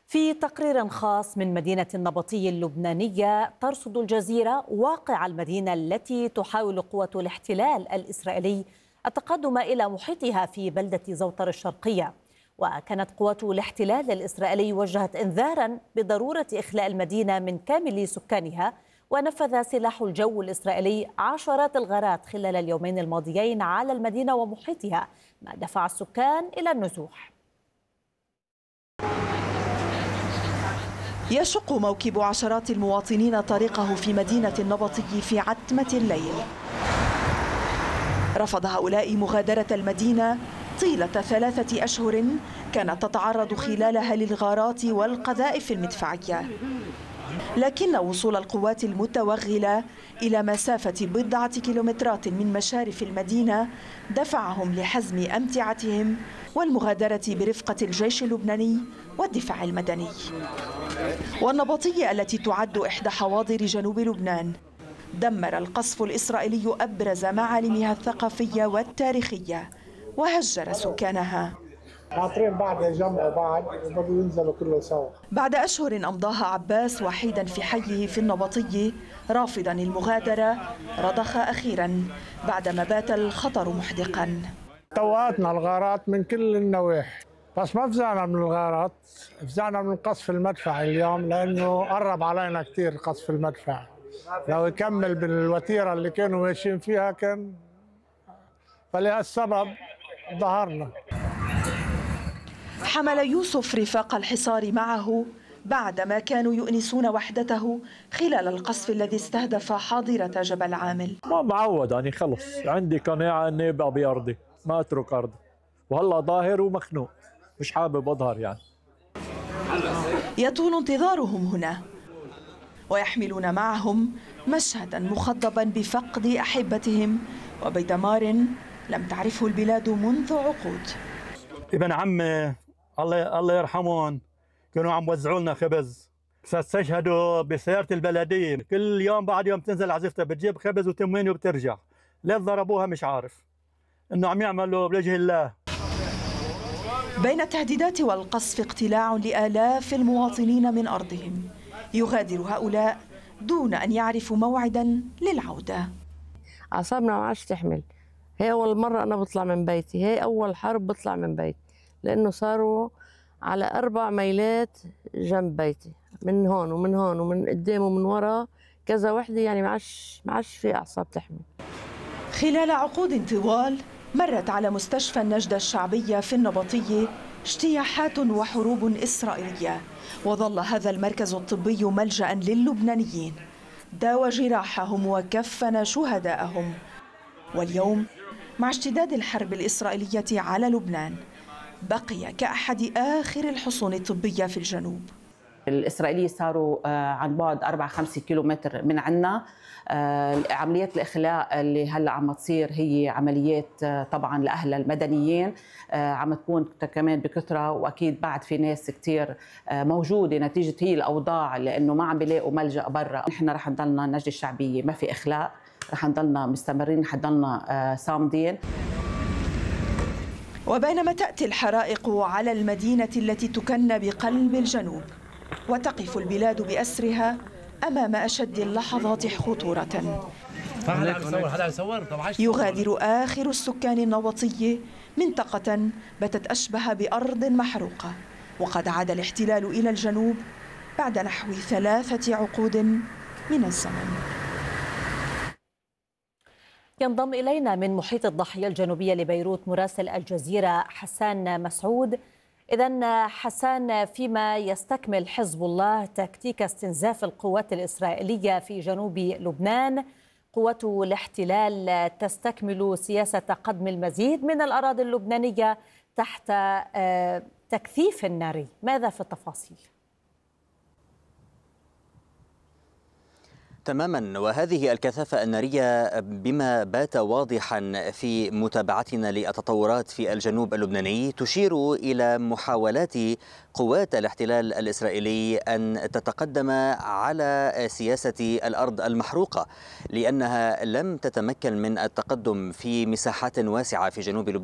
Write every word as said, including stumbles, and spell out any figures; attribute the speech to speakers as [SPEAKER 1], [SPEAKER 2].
[SPEAKER 1] في تقرير خاص من مدينة النبطي اللبنانية ترصد الجزيرة واقع المدينة التي تحاول قوة الاحتلال الإسرائيلي التقدم إلى محيطها في بلدة زوطر الشرقية. وكانت قوة الاحتلال الإسرائيلي وجهت إنذارا بضرورة إخلاء المدينة من كامل سكانها، ونفذ سلاح الجو الإسرائيلي عشرات الغارات خلال اليومين الماضيين على المدينة ومحيطها، ما دفع السكان إلى النزوح.
[SPEAKER 2] يشق موكب عشرات المواطنين طريقه في مدينة النبطي في عتمة الليل. رفض هؤلاء مغادرة المدينة طيلة ثلاثة أشهر كانت تتعرض خلالها للغارات والقذائف المدفعية، لكن وصول القوات المتوغلة إلى مسافة بضعة كيلومترات من مشارف المدينة دفعهم لحزم أمتعتهم والمغادرة برفقة الجيش اللبناني والدفاع المدني. والنبطية التي تعد إحدى حواضر جنوب لبنان دمر القصف الإسرائيلي أبرز معالمها الثقافية والتاريخية وهجر سكانها.
[SPEAKER 3] ناطرين بعد يجمعوا بعض وبدوا ينزلوا كله سوا.
[SPEAKER 2] بعد أشهر أمضاها عباس وحيدا في حيه في النبطي رافضا المغادرة، رضخ أخيرا بعدما بات الخطر محدقا.
[SPEAKER 3] توقتنا الغارات من كل النواحي، بس ما فزعنا من الغارات، فزعنا من قصف المدفع اليوم لأنه قرب علينا كثير قصف المدفع. لو يكمل بالوتيرة اللي كانوا ماشيين فيها كان، فلهالسبب ظهرنا.
[SPEAKER 2] حمل يوسف رفاق الحصار معه بعدما كانوا يؤنسون وحدته خلال القصف الذي استهدف حاضرة جبل عامل.
[SPEAKER 4] ما معود يعني خلص عندي قناعة اني ابقى بأرضي، ما اترك أرضي، وهلا ظاهر ومخنوق مش حابب اظهر يعني.
[SPEAKER 2] يطول انتظارهم هنا ويحملون معهم مشهدا مخضبا بفقد أحبتهم وبدمار لم تعرفه البلاد منذ عقود.
[SPEAKER 5] ابن عمي الله الله يرحمهم كانوا عم وزعوا لنا خبز، استشهدوا بسيارة البلدية، كل يوم بعد يوم تنزل عزيفتها بتجيب خبز وتموين وبترجع. ليه ضربوها مش عارف، انه عم يعملوا بوجه الله.
[SPEAKER 2] بين التهديدات والقصف اقتلاع لآلاف المواطنين من أرضهم، يغادر هؤلاء دون أن يعرفوا موعدا للعودة.
[SPEAKER 6] أعصابنا ما عادش تحمل، هي أول مرة أنا بطلع من بيتي، هي أول حرب بطلع من بيتي، لأنه صاروا على أربع ميلات جنب بيتي، من هون ومن هون ومن قدام ومن ورا كذا وحدة، يعني ما عادش ما عادش في أعصاب تحمل.
[SPEAKER 2] خلال عقود طوال مرت على مستشفى النجدة الشعبية في النبطية اجتياحات وحروب إسرائيلية، وظل هذا المركز الطبي ملجأ للبنانيين، داوى جراحهم وكفن شهداءهم. واليوم مع اشتداد الحرب الإسرائيلية على لبنان بقي كأحد آخر الحصون الطبية في الجنوب.
[SPEAKER 7] الإسرائيليين صاروا عن بعد أربعة خمسة كيلومتر من عنا. عمليات الإخلاء اللي هلا عم تصير هي عمليات طبعا لأهل المدنيين، عم تكون كمان بكثرة، وأكيد بعد في ناس كتير موجودة نتيجة هي الأوضاع، لأنه ما عم بيلاقوا ملجأ برا. نحن رح نضلنا النجدة الشعبية ما في إخلاء، رح نضلنا مستمرين، رح نضلنا صامدين.
[SPEAKER 2] وبينما تأتي الحرائق على المدينة التي تكن بقلب الجنوب، وتقف البلاد بأسرها أمام أشد اللحظات خطورة، يغادر آخر السكان النبطي منطقة باتت أشبه بأرض محروقة، وقد عاد الاحتلال إلى الجنوب بعد نحو ثلاثة عقود من الزمن.
[SPEAKER 1] ينضم إلينا من محيط الضاحية الجنوبية لبيروت مراسل الجزيرة حسان مسعود. إذن حسان، فيما يستكمل حزب الله تكتيك استنزاف القوات الإسرائيلية في جنوب لبنان، قوات الاحتلال تستكمل سياسة قدم المزيد من الأراضي اللبنانية تحت تكثيف ناري. ماذا في التفاصيل؟
[SPEAKER 8] تماما، وهذه الكثافة النارية بما بات واضحا في متابعتنا للتطورات في الجنوب اللبناني تشير إلى محاولات قوات الاحتلال الإسرائيلي أن تتقدم على سياسة الأرض المحروقة، لأنها لم تتمكن من التقدم في مساحات واسعة في جنوب لبنان